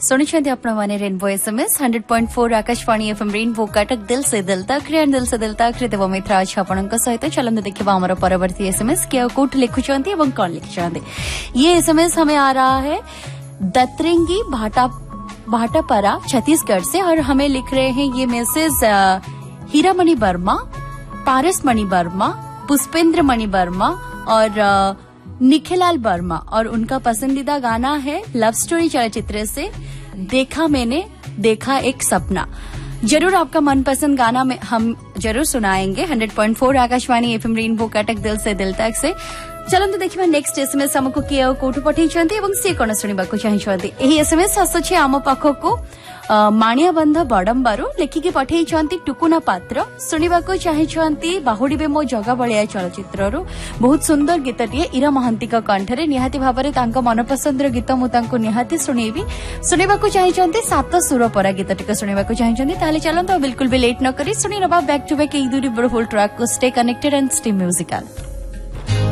सुनिछन्ति अपना माने rainbow SMS 100.4 Akashvani FM rainbow Cuttack दिल से दिल तक रे देव मित्र आज आपनक सहित चलंतु देखिबा हमर परवर्ती एसएमएस के कोठ लिखुछन्ति एवं कोन लिखुछन्ति। ये एसएमएस हमें आ रहा है दतरेंगी भाटापारा छत्तीसगढ़ से और हमें लिख रहे हैं ये मैसेज हीरामणि वर्मा, पारसमणि वर्मा, पुष्पेंद्र मणि वर्मा और निखिलाल वर्मा और उनका पसंदीदा गाना है लव स्टोरी चलचित्र से देखा मैंने देखा एक सपना। जरूर आपका मनपसंद गाना में हम जरूर सुनाएंगे 100.4 आकाशवाणी एफएम रेनबो कटक दिल से दिल तक से। चलंतु देखिबा नेक्स्ट एसएमएस हमको किए कोठु पठेइछन्ति एवं से कोन सुनिबाको चाहिछन्ति। एही एसएमएस आसुछि आम पाखको माणियाबंध बडम्बारू लेखिके पठेइछन्ति टुकुना पात्र सुनिबाको चाहिछन्ति बाहुडीबे मो जगा बलिया चलचित्ररो बहुत सुंदर गीतटिए इरा महांती का कंठरे निहाती भाबरे तांको मनपसंदर गीत मु तांको निहाती सुनेबी सुनिबाको चाहिछन्ति सात सुरपरा गीतटिको सुनिबाको चाहिछन्ति। ताले चलंतु बिल्कुल भी लेट न करी सुनि नबा बैक टू बैक ए दुरी ब्यूटीफुल ट्रैक को stay connected and stay musical.